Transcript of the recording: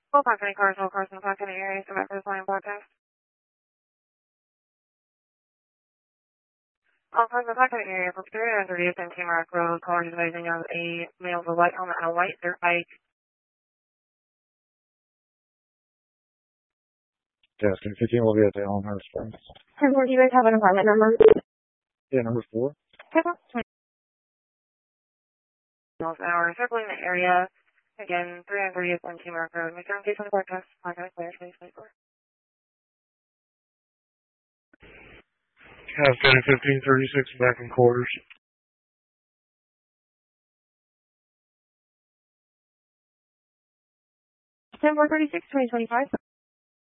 All parking cars, all cars in the parking area, so back to the line broadcast. All cars in the parking area, for 330th and Tamarack Road, callers advising of a male with a white helmet and a white dirt bike. Yes, 15 will be at the Elmhurst Springs. And do you guys have an apartment number? Yeah, number 4. Okay, miles an hour, circling the area. Again, 330th and Tamarack Road. Make sure in case on the broadcast. Contact clear, please, 24. Have 10 and 1536 back in quarters. 10-436, 2025.